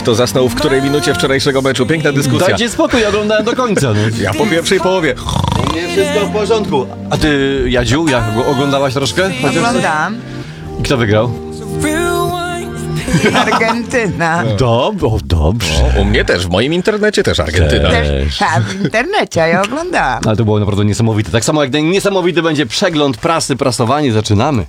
kto zasnął w której minucie wczorajszego meczu. Piękna dyskusja. Dajcie spokój, oglądałem do końca. No. Ja po pierwszej połowie. Nie, wszystko w porządku. A ty, Jadziu, oglądałaś troszkę? Oglądam. I kto wygrał? Argentyna. Dobrze. U mnie też, w moim internecie też Argentyna. Też w internecie, ja oglądałam. Ale to było naprawdę niesamowite. Tak samo jak niesamowity będzie przegląd prasy, prasowanie. Zaczynamy.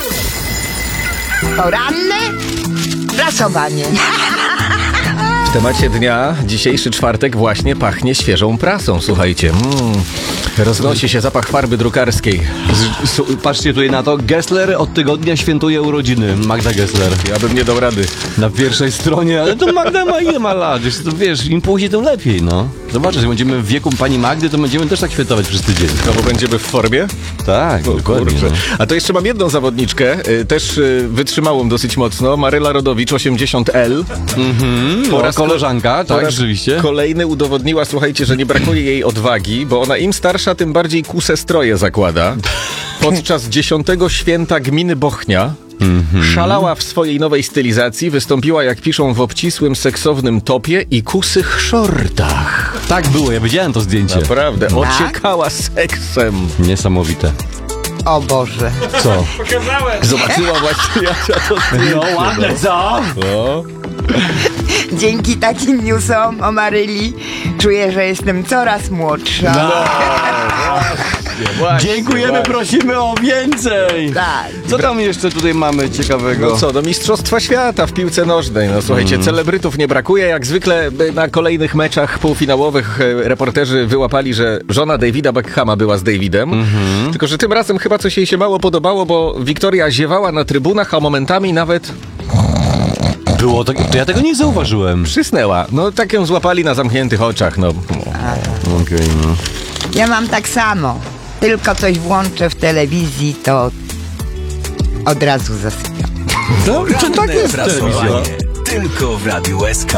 Poranne prasowanie. W temacie dnia dzisiejszy czwartek właśnie pachnie świeżą prasą, słuchajcie. Roznosi się zapach farby drukarskiej. Patrzcie tutaj na to. Gessler od tygodnia świętuje urodziny. Magda Gessler. Ja bym nie dał rady. Na pierwszej stronie, ale to Magda ma ile ma lat? Wiesz, im później, tym lepiej, no. Zobaczysz, jak będziemy w wieku pani Magdy, to będziemy też tak świętować przez tydzień. No bo będziemy w formie? Tak, dokładnie. Kurczę. No. A to jeszcze mam jedną zawodniczkę, też wytrzymałą dosyć mocno, Maryla Rodowicz, 80L. Koleżanka, Po tak, raz rzeczywiście. kolejny udowodniła, słuchajcie, że nie brakuje jej odwagi, bo ona im starsza, tym bardziej kuse stroje zakłada. Podczas 10. święta gminy Bochnia szalała w swojej nowej stylizacji, wystąpiła, jak piszą, w obcisłym, seksownym topie i kusych szortach. Tak było, ja widziałem to zdjęcie. Naprawdę, ociekała seksem. Niesamowite. O Boże. Co? Zobaczyła właśnie, jak ja to No ładne, co? no. Dzięki takim newsom o Maryli czuję, że jestem coraz młodsza. Właśnie, Dziękujemy, właśnie. prosimy o więcej. Tak. Co tam jeszcze tutaj mamy ciekawego? No co, do Mistrzostwa Świata w piłce nożnej. No słuchajcie, celebrytów nie brakuje. Jak zwykle na kolejnych meczach półfinałowych reporterzy wyłapali, że żona Davida Beckhama była z Davidem. Tylko że tym razem chyba coś jej się mało podobało, bo Wiktoria ziewała na trybunach, a momentami nawet Było to ja tego nie zauważyłem. przysnęła. No tak ją złapali na zamkniętych oczach. No. Okej, no. Ja mam tak samo. Tylko coś włączę w telewizji, to od razu zasypiam. To tak jest telewizja. Tylko w Radiu SK.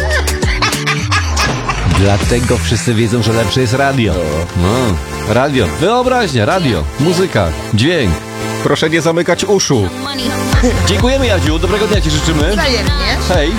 Dlatego wszyscy wiedzą, że lepsze jest radio. No. Radio, wyobraźnia, radio, muzyka, dźwięk. Proszę nie zamykać uszu. Dziękujemy, Jadziu, dobrego dnia ci życzymy. Wzajemnie. Hej.